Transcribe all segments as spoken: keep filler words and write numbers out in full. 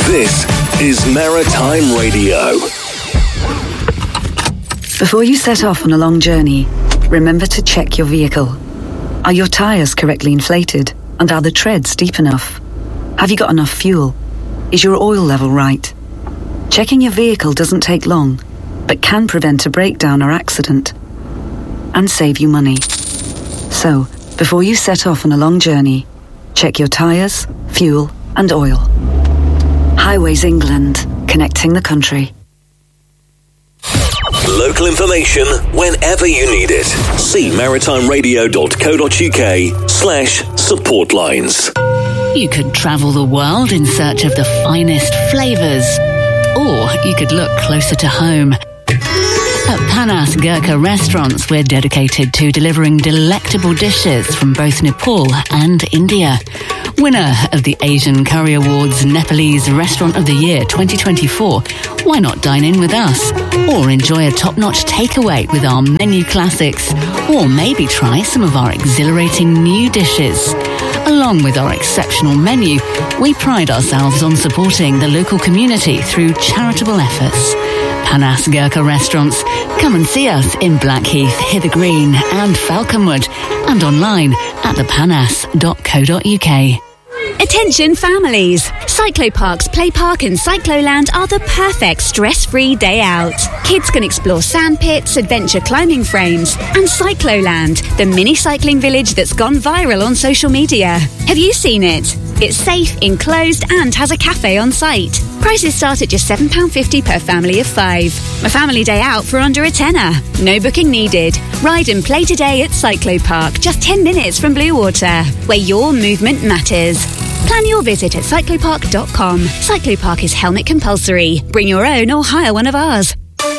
This is Maritime Radio. Before you set off on a long journey, remember to check your vehicle. Are your tyres correctly inflated? And are the treads deep enough? Have you got enough fuel? Is your oil level right? Checking your vehicle doesn't take long, but can prevent a breakdown or accident and save you money. So, before you set off on a long journey, check your tyres, fuel and oil. Highways England, connecting the country. Local information whenever you need it. See maritimeradio.co.uk slash support lines. You could travel the world in search of the finest flavours, or you could look closer to home. At Panas Gurkha Restaurants, we're dedicated to delivering delectable dishes from both Nepal and India. Winner of the Asian Curry Awards Nepalese Restaurant of the Year twenty twenty-four, why not dine in with us? Or enjoy a top-notch takeaway with our menu classics, or maybe try some of our exhilarating new dishes. Along with our exceptional menu, we pride ourselves on supporting the local community through charitable efforts. Panas Gurkha Restaurants. Come and see us in Blackheath, Hither Green and Falconwood, and online at the panas dot co dot uk. Attention families! Cyclopark's Play Park and Cycloland are the perfect stress-free day out. Kids can explore sand pits, adventure climbing frames, and Cycloland, the mini cycling village that's gone viral on social media. Have you seen it? It's safe, enclosed, and has a cafe on site. Prices start at just seven pounds fifty per family of five. A family day out for under a tenner. No booking needed. Ride and play today at Cyclopark, just ten minutes from Bluewater, where your movement matters. Plan your visit at cyclopark dot com. Cyclopark is helmet compulsory. Bring your own or hire one of ours.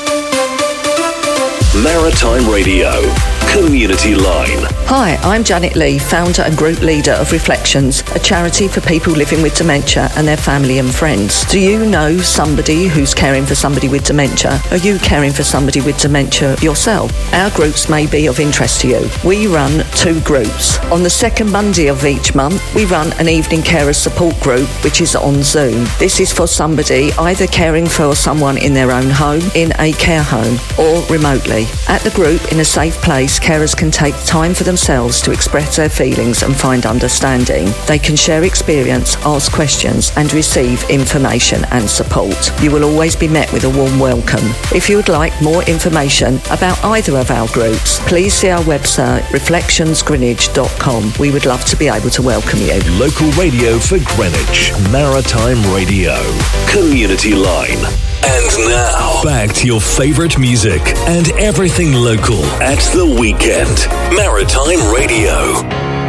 Maritime Radio, Community Line. Hi, I'm Janet Lee, founder and group leader of Reflections, a charity for people living with dementia and their family and friends. Do you know somebody who's caring for somebody with dementia? Are you caring for somebody with dementia yourself? Our groups may be of interest to you. We run two groups. On the second Monday of each month, we run an evening carer support group, which is on Zoom. This is for somebody either caring for someone in their own home, in a care home, or remotely. At the group, in a safe place, carers can take time for themselves to express their feelings and find understanding. They can share experience, ask questions, and receive information and support. You will always be met with a warm welcome. If you would like more information about either of our groups, please see our website, reflections greenwich dot com. We would love to be able to welcome you. Local radio for Greenwich, Maritime Radio, Community Line. And now, back to your favourite music and everything local at the weekend. Maritime Radio.